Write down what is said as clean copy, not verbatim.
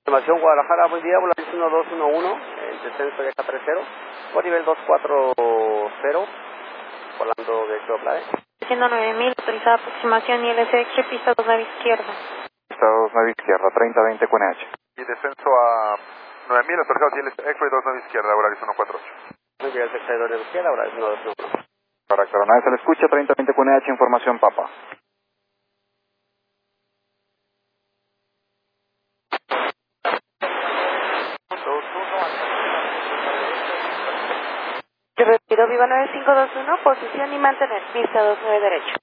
Información Guadalajara, buen día, Volaris 1211, el descenso de K30, por nivel 240, volando de Choplade. 109.000, autorizada aproximación ILS pista 2 nave izquierda. Pista 2 nave izquierda, 3020 QNH. Y descenso a 9000, autorizado ILS X-Ray 2 nave izquierda, Volaris 148. Muy bien, el X-Ray 2 nave izquierda, Volaris 1211. Correcto, la nave se le escucha, 3020 QNH, información Papa. Repito, Viva 9521, posición y mantener, pista 29 derecho.